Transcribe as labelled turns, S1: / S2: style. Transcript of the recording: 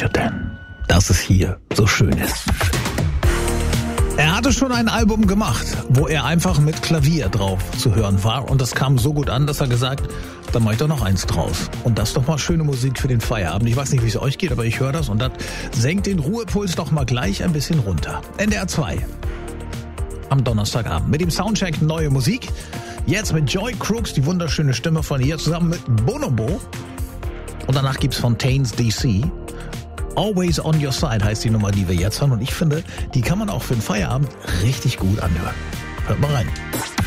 S1: you denn, dass es hier so schön ist? Er hatte schon ein Album gemacht, wo er einfach mit Klavier drauf zu hören war. Und das kam so gut an, dass er gesagt, dann mach ich doch noch eins draus. Und das ist doch mal schöne Musik für den Feierabend. Ich weiß nicht, wie es euch geht, aber ich höre das und das senkt den Ruhepuls doch mal gleich ein bisschen runter. NDR 2 am Donnerstagabend mit dem Soundcheck neue Musik. Jetzt mit Joy Crooks, die wunderschöne Stimme von ihr, zusammen mit Bonobo. Und danach gibt's Fontaines DC. Always on Your Side heißt die Nummer, die wir jetzt hören. Und ich finde, die kann man auch für den Feierabend richtig gut anhören. Hört mal rein.